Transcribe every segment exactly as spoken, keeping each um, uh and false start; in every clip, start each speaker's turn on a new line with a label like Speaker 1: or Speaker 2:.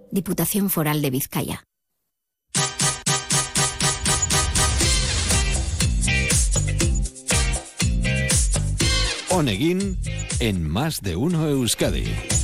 Speaker 1: Diputación Foral de Vizcaya.
Speaker 2: Oneguin en Más de Uno Euskadi.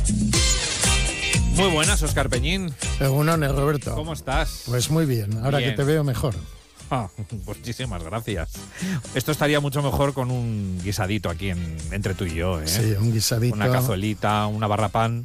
Speaker 3: Muy buenas, Óscar Peñín.
Speaker 4: Egunon, Roberto.
Speaker 3: ¿Cómo estás?
Speaker 4: Pues muy bien, ahora
Speaker 3: Bien.
Speaker 4: que te veo mejor.
Speaker 3: Ah, muchísimas gracias. Esto estaría mucho mejor con un guisadito aquí en, entre tú y yo, ¿eh?
Speaker 4: Sí, un guisadito.
Speaker 3: Una cazuelita, una barra pan.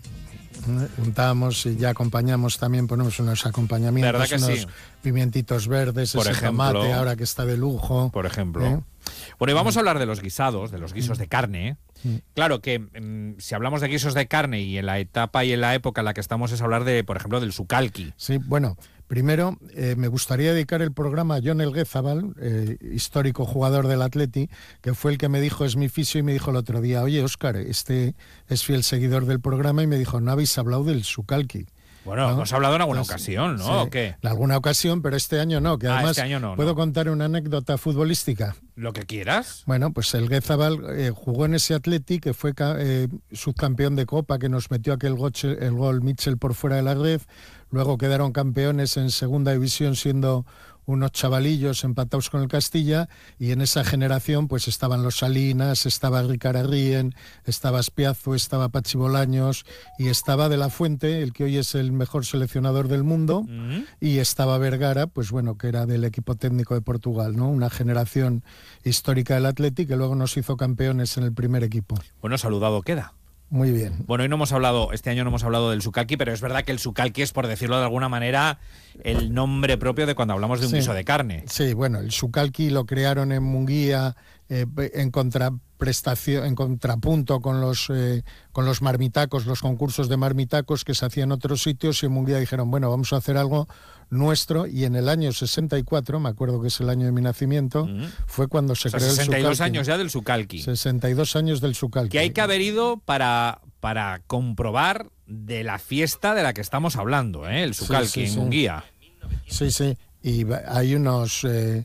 Speaker 4: Untamos y ya acompañamos también, ponemos unos acompañamientos,
Speaker 3: ¿Verdad que
Speaker 4: unos
Speaker 3: sí?
Speaker 4: pimientitos verdes,
Speaker 3: Por
Speaker 4: ese
Speaker 3: ejemplo,
Speaker 4: tomate ahora que está de lujo.
Speaker 3: Por ejemplo.
Speaker 4: ¿Eh?
Speaker 3: Bueno, y vamos a hablar de los guisados, de los guisos de carne.
Speaker 4: Mm.
Speaker 3: Claro que mm, si hablamos de guisos de carne y en la etapa y en la época en la que estamos es hablar de, por ejemplo, del sucalqui.
Speaker 4: Sí, bueno, primero eh, me gustaría dedicar el programa a Jon Elguézabal, eh, histórico jugador del Atleti, que fue el que me dijo, es mi fisio, y me dijo el otro día, oye, Óscar, este es fiel seguidor del programa, y me dijo, no habéis hablado del sucalqui.
Speaker 3: Bueno,
Speaker 4: ¿No?
Speaker 3: hemos hablado en alguna
Speaker 4: Entonces,
Speaker 3: ocasión, ¿no?
Speaker 4: sí,
Speaker 3: ¿O qué?
Speaker 4: en alguna ocasión, pero este año no, que
Speaker 3: Ah,
Speaker 4: además
Speaker 3: este año no,
Speaker 4: puedo
Speaker 3: no.
Speaker 4: contar una anécdota futbolística.
Speaker 3: Lo que quieras.
Speaker 4: Bueno, pues el Elguézabal eh, jugó en ese Atleti, que fue eh, subcampeón de Copa, que nos metió aquel goche, el gol Mitchell por fuera de la red. Luego quedaron campeones en segunda división siendo unos chavalillos empatados con el Castilla, y en esa generación pues estaban los Salinas, estaba Ricard Arrien, estaba Espiazu, estaba Pachi Bolaños y estaba De la Fuente, el que hoy es el mejor seleccionador del mundo,
Speaker 3: Mm.
Speaker 4: y estaba Vergara, pues bueno, que era del equipo técnico de Portugal, ¿no? Una generación histórica del Atleti que luego nos hizo campeones en el primer equipo.
Speaker 3: Bueno, saludado queda.
Speaker 4: Muy bien.
Speaker 3: Bueno, hoy no hemos hablado, este año no hemos hablado del sucalqui, pero es verdad que el sucalqui es, por decirlo de alguna manera, el nombre propio de cuando hablamos de un
Speaker 4: Sí.
Speaker 3: guiso de carne.
Speaker 4: Sí, bueno, el sucalqui lo crearon en Munguía eh, en contraprestación, en contrapunto con los eh, con los marmitacos, los concursos de marmitacos que se hacían en otros sitios, y en Munguía dijeron, bueno, vamos a hacer algo nuestro, y en el año sesenta y cuatro, me acuerdo que es el año de mi nacimiento,
Speaker 3: Mm.
Speaker 4: fue cuando se
Speaker 3: O sea,
Speaker 4: creó el
Speaker 3: sesenta y dos
Speaker 4: sucalqui.
Speaker 3: años ya del sucalqui.
Speaker 4: sesenta y dos años del sucalqui.
Speaker 3: Que hay que haber ido para, para comprobar de la fiesta de la que estamos hablando, ¿eh? El sucalqui
Speaker 4: Sí, sí,
Speaker 3: en
Speaker 4: sí.
Speaker 3: Munguía.
Speaker 4: Sí, sí, y va- hay unos eh,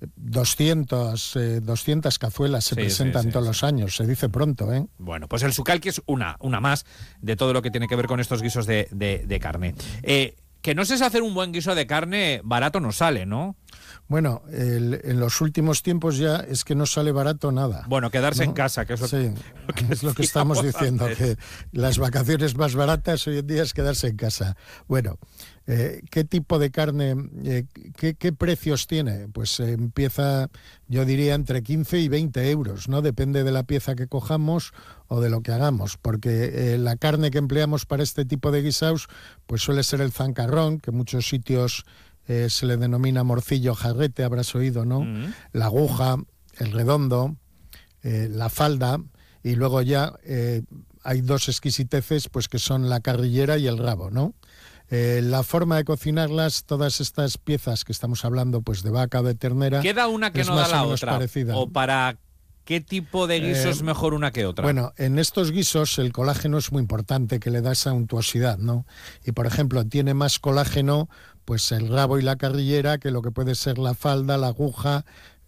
Speaker 4: doscientos, eh, doscientas cazuelas se
Speaker 3: Sí,
Speaker 4: presentan
Speaker 3: sí, sí,
Speaker 4: todos
Speaker 3: sí.
Speaker 4: los años, se dice pronto, ¿eh?
Speaker 3: Bueno, pues el sucalqui es una, una más de todo lo que tiene que ver con estos guisos de, de- de carne. Eh, que no sé si hacer un buen guiso de carne barato no sale, ¿no?
Speaker 4: Bueno, el- en los últimos tiempos ya es que no sale barato nada.
Speaker 3: Bueno, quedarse
Speaker 4: ¿no?
Speaker 3: en casa, que es lo
Speaker 4: Sí,
Speaker 3: que
Speaker 4: es lo que estamos
Speaker 3: decíamos
Speaker 4: diciendo,
Speaker 3: antes.
Speaker 4: que las vacaciones más baratas hoy en día es quedarse en casa. Bueno, eh, ¿qué tipo de carne, eh, qué, qué precios tiene? Pues eh, empieza, yo diría, entre quince y veinte euros, ¿no? Depende de la pieza que cojamos o de lo que hagamos, porque eh, la carne que empleamos para este tipo de guisados pues suele ser el zancarrón, que en muchos sitios eh, se le denomina morcillo jarrete, habrás oído, ¿no?
Speaker 3: Mm.
Speaker 4: La aguja, el redondo, eh, la falda, y luego ya eh, hay dos exquisiteces pues que son la carrillera y el rabo, ¿no? Eh, la forma de cocinarlas, todas estas piezas que estamos hablando, pues de vaca o de ternera,
Speaker 3: ¿Queda una que
Speaker 4: es
Speaker 3: no da
Speaker 4: más o
Speaker 3: la
Speaker 4: menos
Speaker 3: otra?
Speaker 4: parecida.
Speaker 3: ¿O para qué tipo de guiso
Speaker 4: Eh,
Speaker 3: es mejor una que otra?
Speaker 4: Bueno, en estos guisos el colágeno es muy importante, que le da esa untuosidad, ¿no? Y por ejemplo, tiene más colágeno pues el rabo y la carrillera que lo que puede ser la falda, la aguja,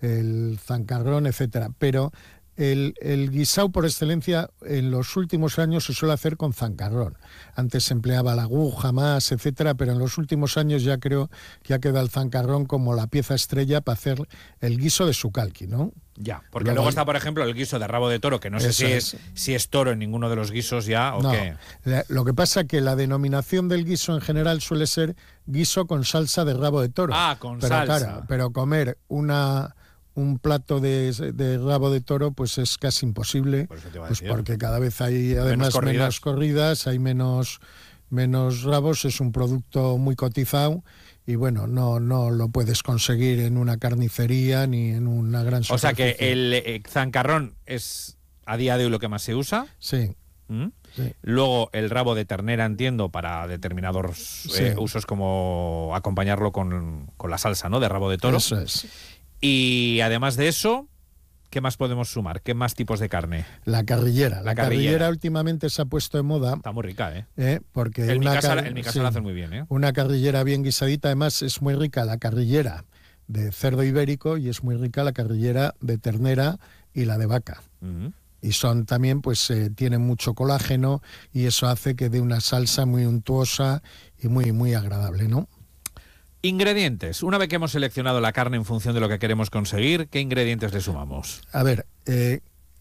Speaker 4: el zancarrón, etcétera. Pero el, el guisao por excelencia en los últimos años se suele hacer con zancarrón. Antes se empleaba la aguja más, etcétera, pero en los últimos años ya creo que ha quedado el zancarrón como la pieza estrella para hacer el guiso de sucalqui, ¿no?
Speaker 3: Ya, porque
Speaker 4: Luego
Speaker 3: luego
Speaker 4: hay-
Speaker 3: está, por ejemplo, el guiso de rabo de toro, que no sé
Speaker 4: Eso
Speaker 3: si es,
Speaker 4: es.
Speaker 3: si es toro en ninguno de los guisos ya o
Speaker 4: No,
Speaker 3: qué.
Speaker 4: la- lo que pasa que la denominación del guiso en general suele ser guiso con salsa de rabo de toro.
Speaker 3: Ah, con
Speaker 4: pero,
Speaker 3: salsa.
Speaker 4: Claro, pero comer una un plato de, de rabo de toro pues es casi imposible,
Speaker 3: Por eso te iba a
Speaker 4: pues
Speaker 3: decir.
Speaker 4: porque cada vez hay además
Speaker 3: corridas.
Speaker 4: menos corridas, hay menos menos rabos, es un producto muy cotizado y bueno, no no lo puedes conseguir en una carnicería ni en una gran
Speaker 3: O sea que
Speaker 4: superficie.
Speaker 3: el eh, zancarrón es a día de hoy lo que más se usa.
Speaker 4: Sí,
Speaker 3: ¿Mm?
Speaker 4: sí.
Speaker 3: Luego el rabo de ternera, entiendo, para determinados
Speaker 4: Sí.
Speaker 3: eh, usos como acompañarlo con, con la salsa, ¿no? De rabo de toro.
Speaker 4: Eso es.
Speaker 3: Y además de eso, ¿qué más podemos sumar? ¿Qué más tipos de carne?
Speaker 4: La carrillera. La,
Speaker 3: La
Speaker 4: carrillera.
Speaker 3: carrillera
Speaker 4: últimamente se ha puesto de moda,
Speaker 3: Está muy rica, ¿eh?
Speaker 4: ¿eh? Porque
Speaker 3: En mi
Speaker 4: una
Speaker 3: casa,
Speaker 4: car-
Speaker 3: en mi casa
Speaker 4: sí,
Speaker 3: la hacen muy bien, ¿eh?
Speaker 4: una carrillera bien guisadita, además es muy rica la carrillera de cerdo ibérico y es muy rica la carrillera de ternera y la de vaca.
Speaker 3: Ujú.
Speaker 4: y son también, pues eh, tienen mucho colágeno y eso hace que dé una salsa muy untuosa y muy, muy agradable, ¿no?
Speaker 3: Ingredientes. Una vez que hemos seleccionado la carne en función de lo que queremos conseguir, ¿qué ingredientes le sumamos?
Speaker 4: A ver, eh,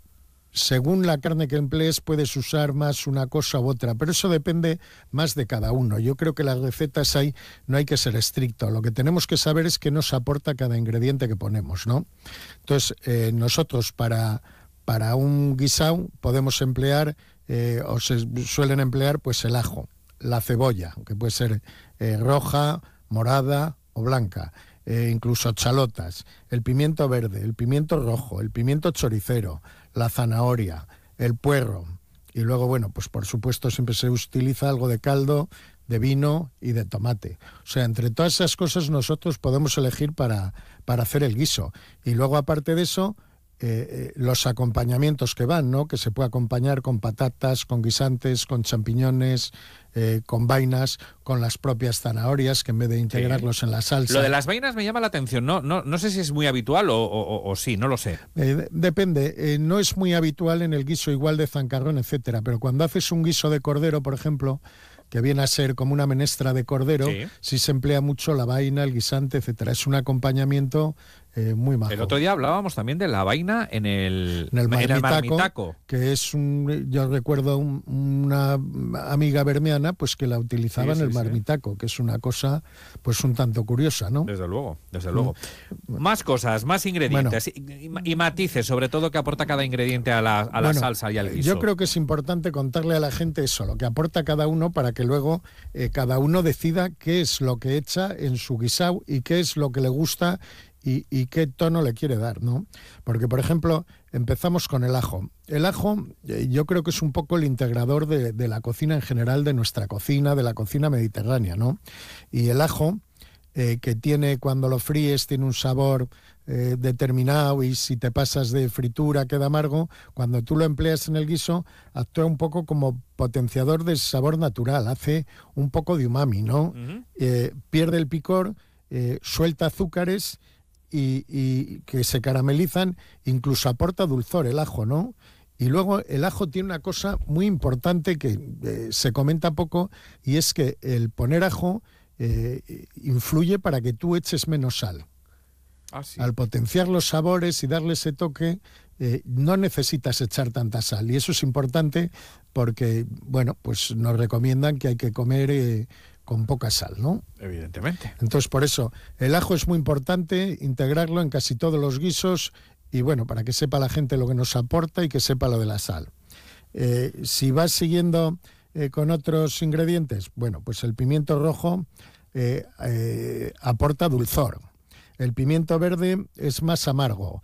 Speaker 4: según la carne que emplees puedes usar más una cosa u otra, pero eso depende más de cada uno. Yo creo que las recetas ahí no hay que ser estricto. Lo que tenemos que saber es qué nos aporta cada ingrediente que ponemos, ¿no? Entonces, eh, nosotros para, para un guisado podemos emplear, eh, o se suelen emplear, pues el ajo, la cebolla, que puede ser eh, roja, morada o blanca, eh, incluso chalotas, el pimiento verde, el pimiento rojo, el pimiento choricero, la zanahoria, el puerro, y luego, bueno, pues por supuesto siempre se utiliza algo de caldo, de vino y de tomate. O sea, entre todas esas cosas nosotros podemos elegir para, para hacer el guiso. Y luego, aparte de eso, Eh, eh, los acompañamientos que van, ¿no? Que se puede acompañar con patatas, con guisantes, con champiñones, eh, con vainas, con las propias zanahorias, que en vez de integrarlos sí. en la salsa...
Speaker 3: Lo de las vainas me llama la atención, no, no, no sé si es muy habitual o, o, o sí, no lo sé.
Speaker 4: Eh, depende, eh, no es muy habitual en el guiso igual de zancarrón, etcétera, pero cuando haces un guiso de cordero, por ejemplo, que viene a ser como una menestra de cordero, sí, sí se emplea mucho la vaina, el guisante, etcétera. Es un acompañamiento eh, muy majo.
Speaker 3: El otro día hablábamos también de la vaina en el,
Speaker 4: en el marmitaco,
Speaker 3: en el marmitaco.
Speaker 4: Que es un, yo recuerdo un, una amiga bermeana pues que la utilizaba sí, en el sí, marmitaco, sí. que es una cosa pues un tanto curiosa, ¿no?
Speaker 3: Desde luego, desde luego. Mm. Más cosas, más ingredientes bueno, y, y matices, sobre todo que aporta cada ingrediente a la, a la bueno, salsa y al guiso.
Speaker 4: Yo creo que es importante contarle a la gente eso, lo que aporta cada uno para que luego eh, cada uno decida qué es lo que echa en su guisao y qué es lo que le gusta y, y qué tono le quiere dar, ¿no? Porque, por ejemplo, empezamos con el ajo. El ajo eh, yo creo que es un poco el integrador de, de la cocina en general, de nuestra cocina, de la cocina mediterránea, ¿no? Y el ajo, eh, que tiene, cuando lo fríes, tiene un sabor eh, determinado y si te pasas de fritura queda amargo, cuando tú lo empleas en el guiso, actúa un poco como potenciador de sabor natural, hace un poco de umami, ¿no? Uh-huh. Eh, pierde el picor, eh, suelta azúcares y, y que se caramelizan, incluso aporta dulzor el ajo, ¿no? Y luego el ajo tiene una cosa muy importante que eh, se comenta poco, y es que el poner ajo eh, influye para que tú eches menos sal. Ah, sí. Al potenciar los sabores y darle ese toque, eh, no necesitas echar tanta sal. Y eso es importante porque, bueno, pues nos recomiendan que hay que comer eh, con poca sal, ¿no?
Speaker 3: Evidentemente.
Speaker 4: Entonces, por eso, el ajo es muy importante, integrarlo en casi todos los guisos y, bueno, para que sepa la gente lo que nos aporta y que sepa lo de la sal. Eh, si vas siguiendo eh, con otros ingredientes, bueno, pues el pimiento rojo eh, eh, aporta dulzor. El pimiento verde es más amargo.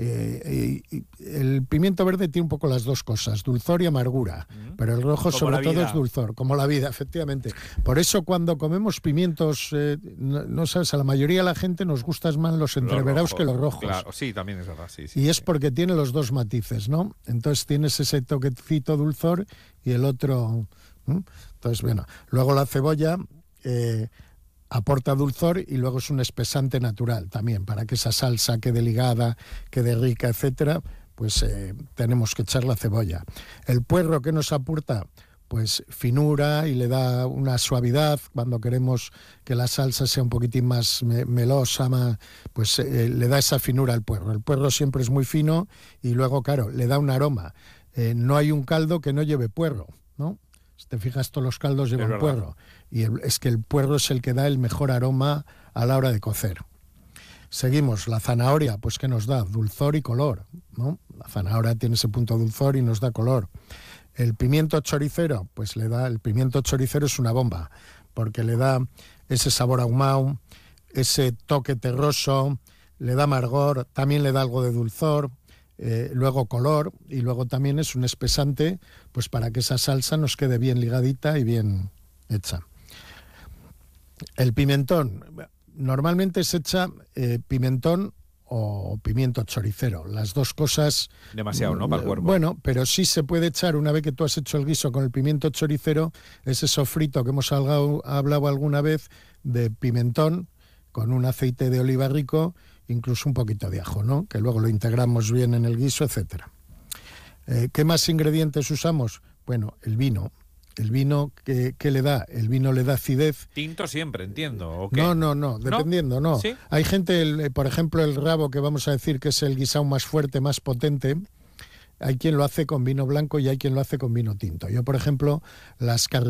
Speaker 4: Eh, y el pimiento verde tiene un poco las dos cosas, dulzor y amargura, mm. pero el rojo como sobre todo es dulzor, como la vida, efectivamente. Por eso cuando comemos pimientos, eh, no, no sabes, a la mayoría de la gente nos gustan más los entreverados que los rojos.
Speaker 3: Claro, sí, también es verdad. Sí, sí,
Speaker 4: y
Speaker 3: sí.
Speaker 4: es porque tiene los dos matices, ¿no? Entonces tienes ese toquecito dulzor y el otro... ¿Mm? Entonces, bueno, luego la cebolla... Eh, aporta dulzor y luego es un espesante natural también, para que esa salsa quede ligada, quede rica, etcétera, pues eh, tenemos que echar la cebolla. El puerro, ¿qué nos aporta? Pues finura y le da una suavidad. Cuando queremos que la salsa sea un poquitín más me- melosa, más, pues eh, le da esa finura al puerro. El puerro siempre es muy fino y luego, claro, le da un aroma. Eh, no hay un caldo que no lleve puerro, ¿no? Si te fijas, todos los caldos llevan puerro. Y el, es que el puerro es el que da el mejor aroma a la hora de cocer. Seguimos, la zanahoria, pues ¿qué nos da? Dulzor y color, ¿no? La zanahoria tiene ese punto dulzor y nos da color. El pimiento choricero, pues le da, el pimiento choricero es una bomba, porque le da ese sabor ahumado, ese toque terroso, le da amargor, también le da algo de dulzor, eh, luego color, y luego también es un espesante, pues para que esa salsa nos quede bien ligadita y bien hecha. El pimentón, normalmente se echa eh, pimentón o pimiento choricero, las dos cosas...
Speaker 3: Demasiado, ¿no?, para el cuerpo.
Speaker 4: Bueno, pero sí se puede echar, una vez que tú has hecho el guiso con el pimiento choricero, ese sofrito que hemos hablado, hablado alguna vez de pimentón con un aceite de oliva rico, incluso un poquito de ajo, ¿no?, que luego lo integramos bien en el guiso, etcétera. Eh, ¿Qué más ingredientes usamos? Bueno, el vino. El vino, ¿qué, qué le da? El vino le da acidez.
Speaker 3: Tinto siempre, entiendo. ¿O qué?
Speaker 4: No, no, no, dependiendo, no.
Speaker 3: ¿Sí?
Speaker 4: Hay gente, el, por ejemplo, el rabo, que vamos a decir que es el guisado más fuerte, más potente, hay quien lo hace con vino blanco y hay quien lo hace con vino tinto. Yo, por ejemplo, las carnes